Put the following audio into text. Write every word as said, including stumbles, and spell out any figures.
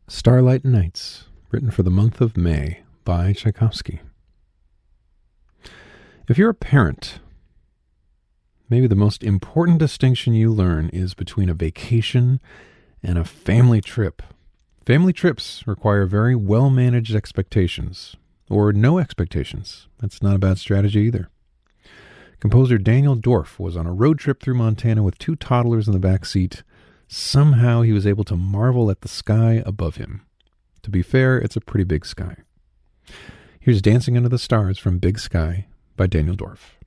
Starlight Nights, written for the month of May by Tchaikovsky. If you're a parent, maybe the most important distinction you learn is between a vacation and a family trip. Family trips require very well-managed expectations, or no expectations. That's not a bad strategy either. Composer Daniel Dorf was on a road trip through Montana with two toddlers in the back seat. Somehow he was able to marvel at the sky above him. To be fair, it's a pretty big sky. Here's Dancing Under the Stars from Big Sky by Daniel Dorf.